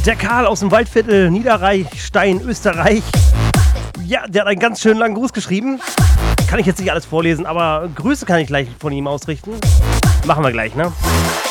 Der Karl aus dem Waldviertel, Niederreichstein, Österreich. Ja, der hat einen ganz schönen langen Gruß geschrieben. Kann ich jetzt nicht alles vorlesen, aber Grüße kann ich gleich von ihm ausrichten. Machen wir gleich, ne?